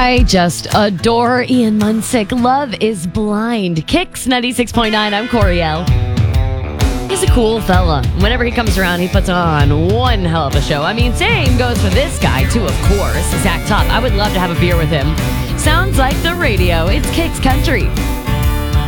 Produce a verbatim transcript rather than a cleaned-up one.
I just adore Ian Munsick. Love is Blind. Kicks ninety-six point nine. I'm Coriel. He's a cool fella. Whenever he comes around, he puts on one hell of a show. I mean, same goes for this guy, too, of course. Zach Top. I would love to have a beer with him. Sounds like the radio. It's Kicks Country.